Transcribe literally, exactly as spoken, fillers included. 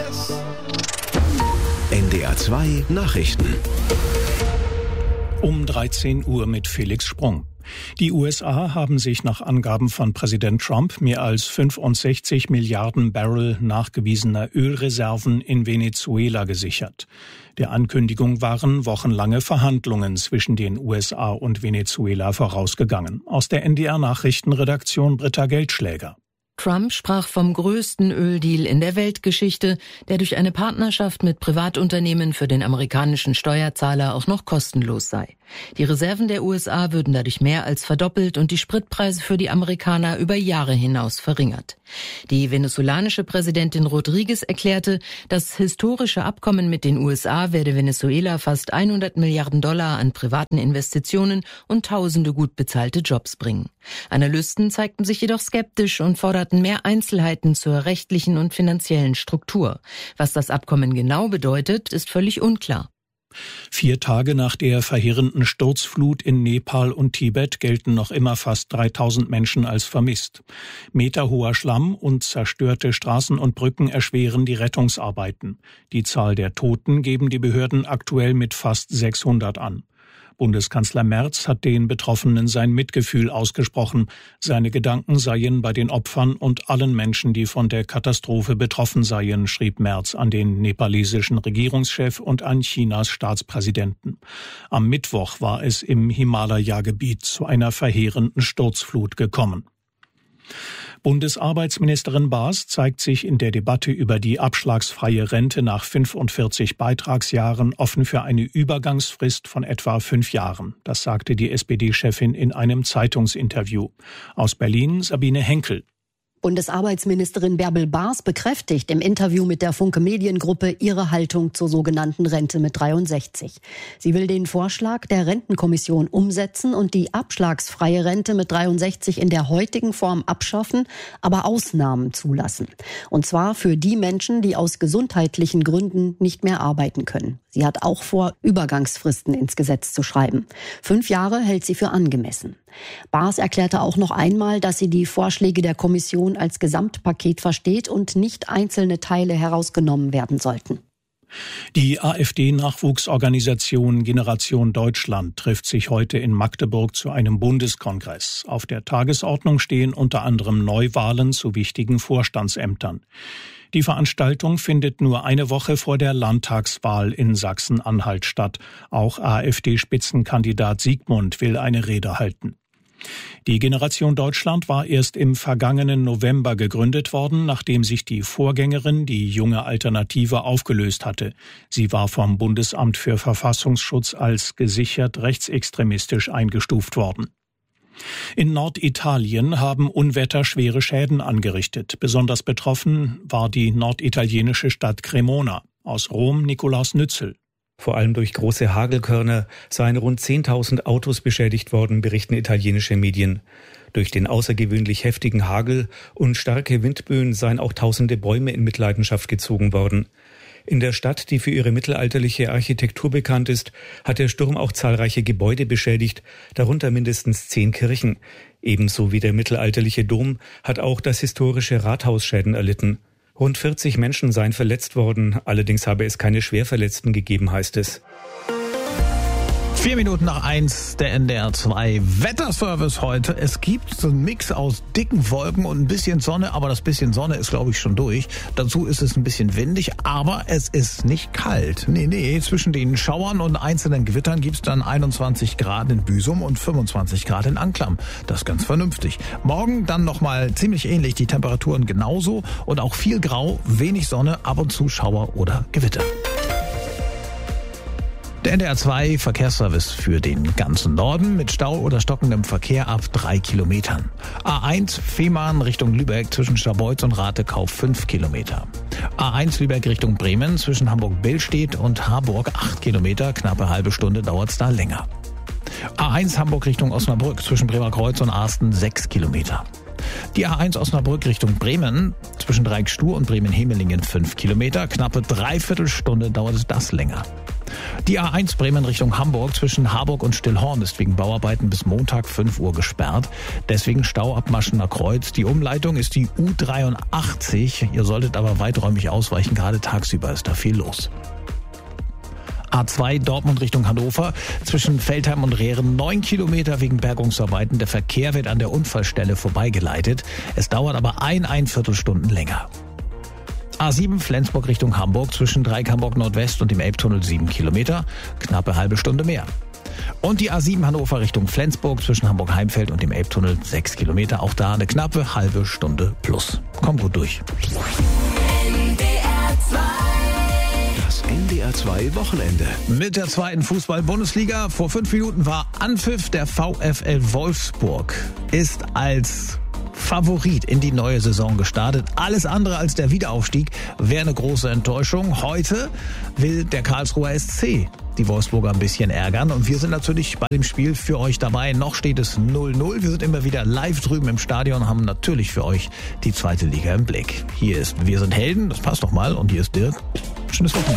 N D R zwei Nachrichten. Um dreizehn Uhr mit Felix Sprung. Die U S A haben sich nach Angaben von Präsident Trump mehr als fünfundsechzig Milliarden Barrel nachgewiesener Ölreserven in Venezuela gesichert. Der Ankündigung waren wochenlange Verhandlungen zwischen den U S A und Venezuela vorausgegangen. Aus der N D R-Nachrichtenredaktion Britta Geldschläger. Trump sprach vom größten Öldeal in der Weltgeschichte, der durch eine Partnerschaft mit Privatunternehmen für den amerikanischen Steuerzahler auch noch kostenlos sei. Die Reserven der U S A würden dadurch mehr als verdoppelt und die Spritpreise für die Amerikaner über Jahre hinaus verringert. Die venezolanische Präsidentin Rodriguez erklärte, das historische Abkommen mit den U S A werde Venezuela fast hundert Milliarden Dollar an privaten Investitionen und tausende gut bezahlte Jobs bringen. Analysten zeigten sich jedoch skeptisch und forderten mehr Einzelheiten zur rechtlichen und finanziellen Struktur. Was das Abkommen genau bedeutet, ist völlig unklar. Vier Tage nach der verheerenden Sturzflut in Nepal und Tibet gelten noch immer fast dreitausend Menschen als vermisst. Meterhoher Schlamm und zerstörte Straßen und Brücken erschweren die Rettungsarbeiten. Die Zahl der Toten geben die Behörden aktuell mit fast sechshundert an. Bundeskanzler Merz hat den Betroffenen sein Mitgefühl ausgesprochen. Seine Gedanken seien bei den Opfern und allen Menschen, die von der Katastrophe betroffen seien, schrieb Merz an den nepalesischen Regierungschef und an Chinas Staatspräsidenten. Am Mittwoch war es im Himalaya-Gebiet zu einer verheerenden Sturzflut gekommen. Bundesarbeitsministerin Baas zeigt sich in der Debatte über die abschlagsfreie Rente nach fünfundvierzig Beitragsjahren offen für eine Übergangsfrist von etwa fünf Jahren. Das sagte die S P D-Chefin in einem Zeitungsinterview. Aus Berlin Sabine Henkel. Bundesarbeitsministerin Bärbel Baas bekräftigt im Interview mit der Funke Mediengruppe ihre Haltung zur sogenannten Rente mit dreiundsechzig. Sie will den Vorschlag der Rentenkommission umsetzen und die abschlagsfreie Rente mit dreiundsechzig in der heutigen Form abschaffen, aber Ausnahmen zulassen. Und zwar für die Menschen, die aus gesundheitlichen Gründen nicht mehr arbeiten können. Sie hat auch vor, Übergangsfristen ins Gesetz zu schreiben. Fünf Jahre hält sie für angemessen. Baas erklärte auch noch einmal, dass sie die Vorschläge der Kommission als Gesamtpaket versteht und nicht einzelne Teile herausgenommen werden sollten. Die AfD-Nachwuchsorganisation Generation Deutschland trifft sich heute in Magdeburg zu einem Bundeskongress. Auf der Tagesordnung stehen unter anderem Neuwahlen zu wichtigen Vorstandsämtern. Die Veranstaltung findet nur eine Woche vor der Landtagswahl in Sachsen-Anhalt statt. Auch AfD-Spitzenkandidat Siegmund will eine Rede halten. Die Generation Deutschland war erst im vergangenen November gegründet worden, nachdem sich die Vorgängerin, die Junge Alternative, aufgelöst hatte. Sie war vom Bundesamt für Verfassungsschutz als gesichert rechtsextremistisch eingestuft worden. In Norditalien haben Unwetter schwere Schäden angerichtet. Besonders betroffen war die norditalienische Stadt Cremona. Aus Rom Nikolaus Nützel. Vor allem durch große Hagelkörner seien rund zehntausend Autos beschädigt worden, berichten italienische Medien. Durch den außergewöhnlich heftigen Hagel und starke Windböen seien auch tausende Bäume in Mitleidenschaft gezogen worden. In der Stadt, die für ihre mittelalterliche Architektur bekannt ist, hat der Sturm auch zahlreiche Gebäude beschädigt, darunter mindestens zehn Kirchen. Ebenso wie der mittelalterliche Dom hat auch das historische Rathaus Schäden erlitten. Rund vierzig Menschen seien verletzt worden, allerdings habe es keine Schwerverletzten gegeben, heißt es. Vier Minuten nach eins, der N D R zwei Wetterservice heute. Es gibt so einen Mix aus dicken Wolken und ein bisschen Sonne, aber das bisschen Sonne ist, glaube ich, schon durch. Dazu ist es ein bisschen windig, aber es ist nicht kalt. Nee, nee, zwischen den Schauern und einzelnen Gewittern gibt es dann einundzwanzig Grad in Büsum und fünfundzwanzig Grad in Anklam. Das ist ganz vernünftig. Morgen dann nochmal ziemlich ähnlich, die Temperaturen genauso und auch viel Grau, wenig Sonne, ab und zu Schauer oder Gewitter. Der N D R zwei Verkehrsservice für den ganzen Norden mit Stau oder stockendem Verkehr ab drei Kilometern. A eins Fehmarn Richtung Lübeck zwischen Scharbeutz und Ratekauf fünf Kilometer. A eins Lübeck Richtung Bremen zwischen Hamburg-Billstedt und Harburg acht Kilometer. Knappe halbe Stunde dauert es da länger. A eins Hamburg Richtung Osnabrück zwischen Bremerkreuz und Arsten sechs Kilometer. Die A eins Osnabrück Richtung Bremen zwischen Dreieckstuhr und Bremen-Hemelingen fünf Kilometer. Knappe dreiviertel Stunde dauert es das länger. Die A eins Bremen Richtung Hamburg zwischen Harburg und Stillhorn ist wegen Bauarbeiten bis Montag fünf Uhr gesperrt. Deswegen Stau ab Maschener Kreuz. Die Umleitung ist die U dreiundachtzig. Ihr solltet aber weiträumig ausweichen. Gerade tagsüber ist da viel los. A zwei Dortmund Richtung Hannover zwischen Veltheim und Rehren neun Kilometer wegen Bergungsarbeiten. Der Verkehr wird an der Unfallstelle vorbeigeleitet. Es dauert aber eineinviertel Stunden länger. A sieben Flensburg Richtung Hamburg zwischen Dreieck Hamburg Nordwest und dem Elbtunnel sieben Kilometer, knappe halbe Stunde mehr. Und die A sieben Hannover Richtung Flensburg zwischen Hamburg-Heimfeld und dem Elbtunnel sechs Kilometer, auch da eine knappe halbe Stunde plus. Kommt gut durch. Das N D R zwei Wochenende. Mit der zweiten Fußball-Bundesliga. Vor fünf Minuten war Anpfiff. Der VfL Wolfsburg ist als Favorit in die neue Saison gestartet. Alles andere als der Wiederaufstieg wäre eine große Enttäuschung. Heute will der Karlsruher S C die Wolfsburger ein bisschen ärgern. Und wir sind natürlich bei dem Spiel für euch dabei. Noch steht es null null. Wir sind immer wieder live drüben im Stadion und haben natürlich für euch die zweite Liga im Blick. Hier ist Wir sind Helden, das passt doch mal. Und hier ist Dirk. Schönes Wochenende.